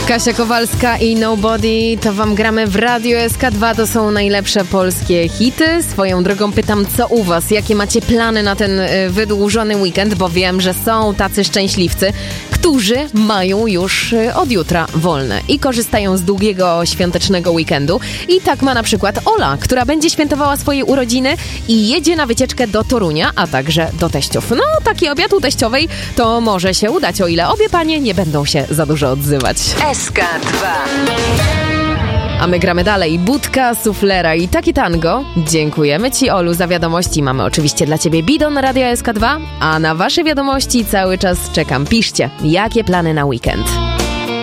Kasia Kowalska i Nobody, to wam gramy w Radiu SK2, to są najlepsze polskie hity. Swoją drogą pytam, co u was? Jakie macie plany na ten wydłużony weekend? Bo wiem, że są tacy szczęśliwcy, którzy mają już od jutra wolne i korzystają z długiego świątecznego weekendu. I tak ma na przykład Ola, która będzie świętowała swoje urodziny i jedzie na wycieczkę do Torunia, a także do teściów. No, taki obiad u teściowej to może się udać, o ile obie panie nie będą się za dużo odzywać. SK2. A my gramy dalej. Budka, Suflera i Takie Tango. Dziękujemy ci, Olu, za wiadomości. Mamy oczywiście dla ciebie bidon Radia SK2, a na wasze wiadomości cały czas czekam. Piszcie, jakie plany na weekend.